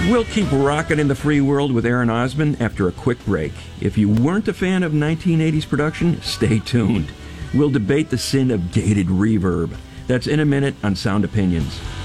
We'll keep rocking in the free world with Aaron Osmond after a quick break. If you weren't a fan of 1980s production, stay tuned. We'll debate the sin of gated reverb. That's in a minute on Sound Opinions.